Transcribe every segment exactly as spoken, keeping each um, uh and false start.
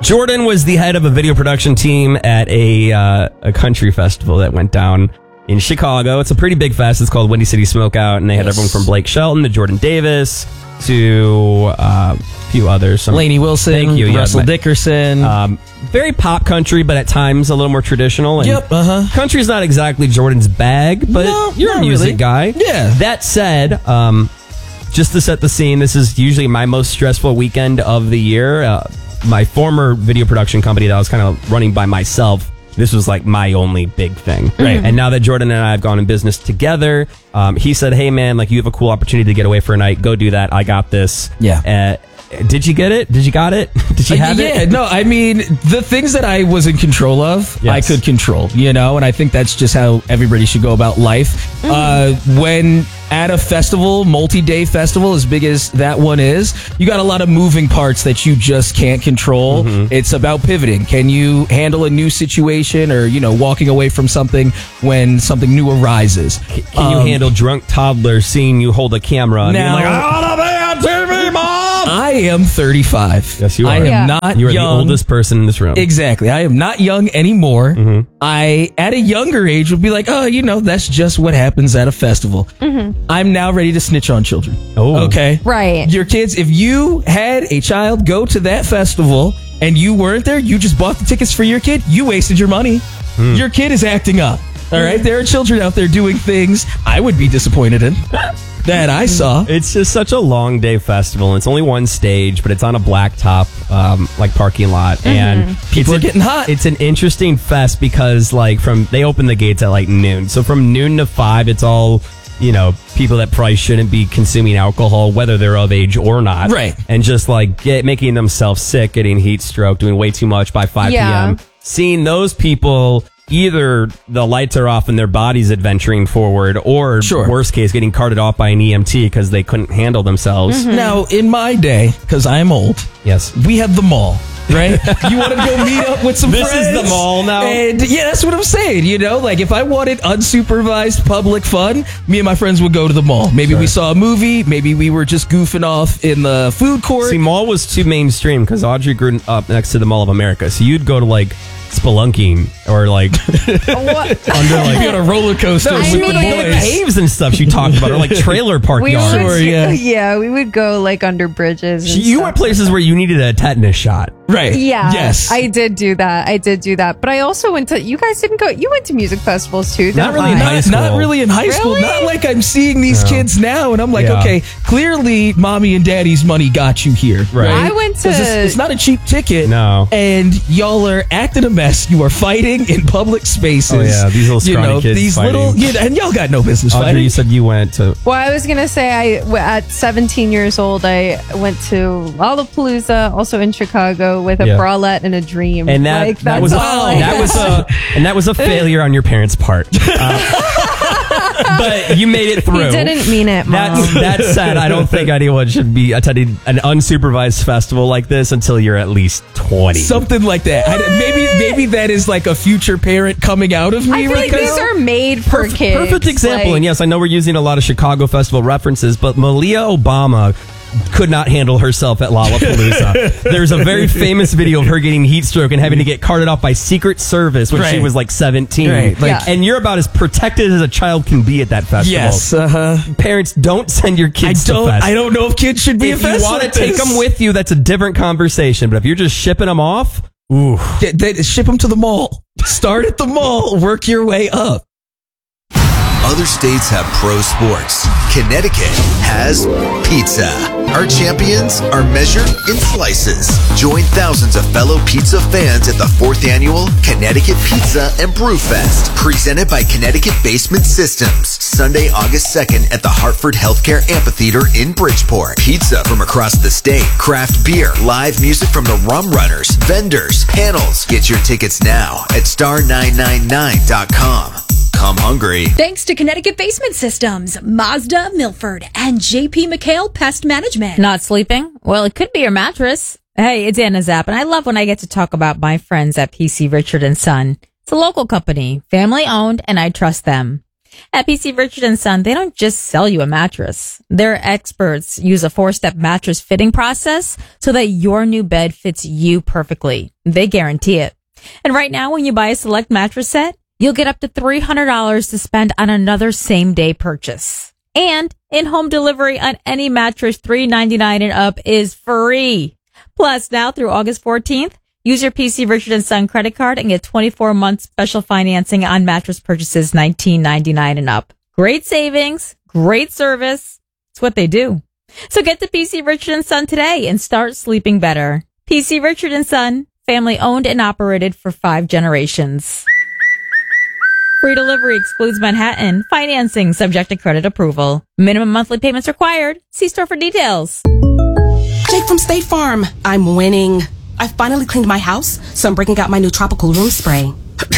Jordan was the head of a video production team at a uh, a country festival that went down in Chicago. It's a pretty big fest. It's called Windy City Smokeout, and they had Yes. everyone from Blake Shelton to Jordan Davis to uh, a few others. Some, Lainey Wilson, Thank you. Yeah, Russell my- Dickerson. Um, very pop country, but at times a little more traditional. And Yep, uh-huh. Country's not exactly Jordan's bag, but No, you're a not music really. guy. Yeah. That said, um, just to set the scene, this is usually my most stressful weekend of the year. Uh, my former video production company that I was kind of running by myself, this was like my only big thing. Right. And now that Jordan and I have gone in business together, um, he said, hey, man, like you have a cool opportunity to get away for a night. Go do that. I got this. Yeah. Uh, did you get it? Did you got it? Did you have Uh, yeah, it? no, I mean, the things that I was in control of, Yes. I could control, you know, and I think that's just how everybody should go about life. Uh, when at a festival, multi-day festival, as big as that one is, you got a lot of moving parts that you just can't control. It's about pivoting. Can you handle a new situation or, you know, walking away from something when something new arises? Can you Um, handle drunk toddlers seeing you hold a camera and Now- being like, I want to be on T V, Mom? I am thirty-five. Yes, you are. I am Yeah. not You are young. the oldest person in this room. Exactly. I am not young anymore. Mm-hmm. I, at a younger age, would be like, oh, you know, that's just what happens at a festival. I'm now ready to snitch on children. Oh. Okay. Right. Your kids, if you had a child go to that festival and you weren't there, you just bought the tickets for your kid, you wasted your money. Hmm. Your kid is acting up. All right. There are children out there doing things I would be disappointed in that I saw. It's just such a long day festival. It's only one stage, but it's on a blacktop, um, like parking lot, and People it's are getting hot. It's an interesting fest because, like, from they open the gates at like noon, so from noon to five, it's all you know people that probably shouldn't be consuming alcohol, whether they're of age or not, Right. And just like get making themselves sick, getting heat stroke, doing way too much by five Yeah. p.m. Seeing those people. Either the lights are off and their body's adventuring forward, or Sure. worst case, getting carted off by an E M T because they couldn't handle themselves. Now, in my day, because I'm old, Yes. we had the mall, right? You wanted to go meet up with some This is friends. the mall now? And yeah, that's what I'm saying. You know, like if I wanted unsupervised public fun, me and my friends would go to the mall. Maybe we saw a movie. Maybe we were just goofing off in the food court. See, mall was too mainstream because Audrey grew up next to the Mall of America. So you'd go to like spelunking or like What? under like Be on a roller coaster I with mean, the like the boys. caves and stuff she talked about, or like trailer park We yards. would, Sure, yeah. yeah, we would go like under bridges. And You stuff. went places where you needed a tetanus shot. Right. Yeah. Yes. I did do that. I did do that. But I also went to, you guys didn't go, you went to music festivals too. Not didn't really in you? high not, school. not really in high school. Really? Not like I'm seeing these No. kids now, and I'm like, Yeah. okay, clearly, mommy and daddy's money got you here. Right. I went 'Cause to, It's, it's not a cheap ticket. No. And y'all are acting a mess. You are fighting in public spaces. Oh, yeah, these little you scrawny know, kids These fighting. little, yeah, and y'all got no business Audrey, fighting. you said you went to. well, I was going to say, I w- at seventeen years old, I went to Lollapalooza, also in Chicago, with a Yeah. bralette and a dream. And that, like, that that's was a, all I that was a and that was a failure on your parents' part. Uh, but you made it through. He didn't mean it, Mom. That's, that said, I don't think anyone should be attending an unsupervised festival like this until you're at least twenty. Something like that. I, maybe maybe that is like a future parent coming out of me I feel right like these now. are made for Perfect, kids. perfect example. Like, And yes, I know we're using a lot of Chicago festival references, but Malia Obama could not handle herself at Lollapalooza. There's a very famous video of her getting heat stroke and having to get carted off by Secret Service when she Right. was like seventeen. Right, like- Yeah. And you're about as protected as a child can be at that festival. Yes. Uh-huh. Parents, don't send your I kids don't. to fest. I don't know if kids should be If a you fest want to like take this. them with you, that's a different conversation. But if you're just shipping them off, ooh. They- they- ship them to the mall. Start at the mall. Work your way up. Other states have pro sports. Connecticut has pizza. Our champions are measured in slices. Join thousands of fellow pizza fans at the fourth annual Connecticut Pizza and Brew Fest, presented by Connecticut Basement Systems. Sunday, August second at the Hartford Healthcare Amphitheater in Bridgeport. Pizza from across the state, craft beer, live music from the Rum Runners, vendors, panels. Get your tickets now at star nine nine nine dot com. Come hungry. Thanks to Connecticut Basement Systems, Mazda, Milford, and J P McHale Pest Management. Not sleeping? Well, it could be your mattress. Hey, it's Anna Zapp, and I love when I get to talk about my friends at P C Richard and Son. It's a local company, family owned, and I trust them. At P C Richard and Son, they don't just sell you a mattress. Their experts use a four-step mattress fitting process so that your new bed fits you perfectly. They guarantee it. And right now, when you buy a select mattress set, you'll get up to three hundred dollars to spend on another same-day purchase. And in-home delivery on any mattress three ninety-nine and up is free. Plus, now through August fourteenth, use your P C Richard and Son credit card and get twenty-four months special financing on mattress purchases nineteen ninety-nine and up. Great savings, great service. It's what they do. So get to P C Richard and Son today and start sleeping better. P C Richard and Son, family owned and operated for five generations. Free delivery excludes Manhattan. Financing subject to credit approval. Minimum monthly payments required. See store for details. Jake from State Farm. I'm winning. I finally cleaned my house, so I'm breaking out my new tropical room spray.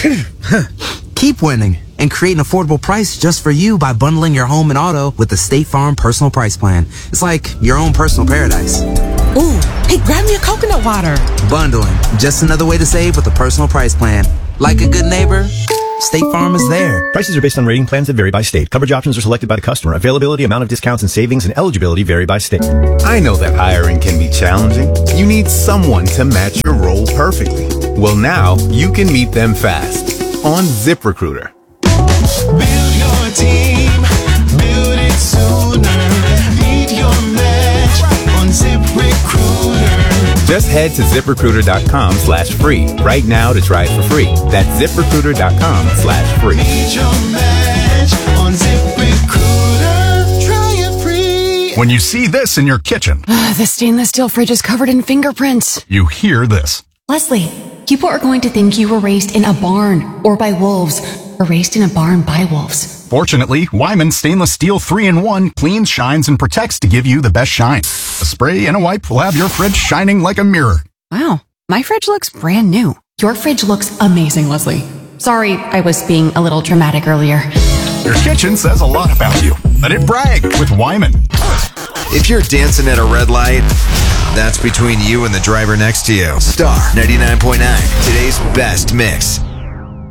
Keep winning and create an affordable price just for you by bundling your home and auto with the State Farm Personal Price Plan. It's like your own personal paradise. Ooh, hey, grab me a coconut water. Bundling, just another way to save with a personal price plan. Like a good neighbor, State Farm is there. Prices are based on rating plans that vary by state. Coverage options are selected by the customer. Availability, amount of discounts and savings, and eligibility vary by state. I know that hiring can be challenging. You need someone to match your role perfectly. Well, now you can meet them fast on ZipRecruiter. Build your team, build it sooner. Meet your match on ZipRecruiter. Just head to ZipRecruiter.com slash free right now to try it for free. That's ZipRecruiter.com slash free. Meet your match on ZipRecruiter. Try it free. When you see this in your kitchen, the stainless steel fridge is covered in fingerprints. You hear this. Leslie, people are going to think you were raised in a barn or by wolves, or raised in a barn by wolves. Fortunately, Wyman Stainless Steel three in one cleans, shines, and protects to give you the best shine. A spray and a wipe will have your fridge shining like a mirror. Wow, my fridge looks brand new. Your fridge looks amazing, Leslie. Sorry, I was being a little dramatic earlier. Your kitchen says a lot about you. Let it brag with Wyman. If you're dancing at a red light, that's between you and the driver next to you. Star ninety-nine point nine, today's best mix.